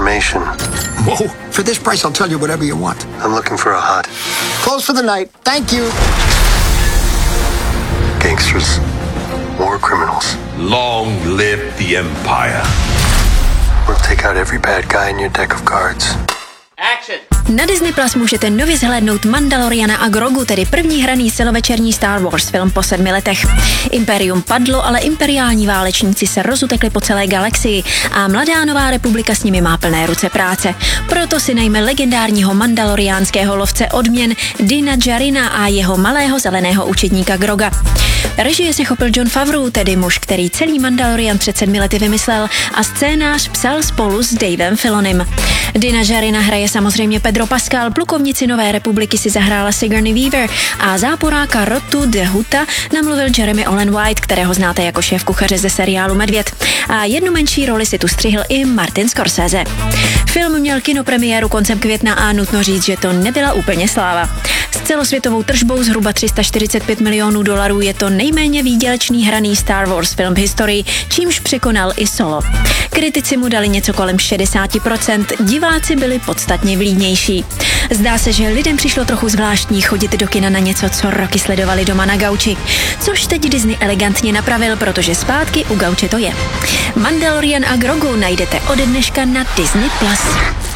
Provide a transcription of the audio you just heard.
information. Whoa. For this price, I'll tell you whatever you want. I'm looking for a hut. Close for the night. Thank you. Gangsters. War criminals. Long live the Empire. We'll take out every bad guy in your deck of cards. Action. Na Disney Plus můžete nově zhlédnout Mandaloriana a Grogu, tedy první hraný celovečerní Star Wars film po 7 letech. Imperium padlo, ale imperiální válečníci se rozutekli po celé galaxii a mladá nová republika s nimi má plné ruce práce. Proto si najme legendárního mandaloriánského lovce odměn Dina Djarina a jeho malého zeleného učedníka Groga. Režie se chopil Jon Favreau, tedy muž, který celý Mandalorian před 7 lety vymyslel a scénář psal spolu s Davem Filonim. Dina Djarina hraje samozřejmě Pedro Pascal, plukovnici Nové republiky si zahrála Sigourney Weaver a záporáka Rotu de Huta namluvil Jeremy Allen White, kterého znáte jako šéf kuchaře ze seriálu Medvěd. A jednu menší roli si tu střihl i Martin Scorsese. Film měl kinopremiéru koncem května a nutno říct, že to nebyla úplně sláva. S celosvětovou tržbou zhruba 345 milionů dolarů je to nejméně výdělečný hraný Star Wars film v historii, čímž překonal i Solo. Kritici mu dali něco kolem 60%, diváci byli podstatně vlídnější. Zdá se, že lidem přišlo trochu zvláštní chodit do kina na něco, co roky sledovali doma na gauči. Což teď Disney elegantně napravil, protože zpátky u gauče to je. Mandalorian a Grogu najdete ode dneška na Disney Plus.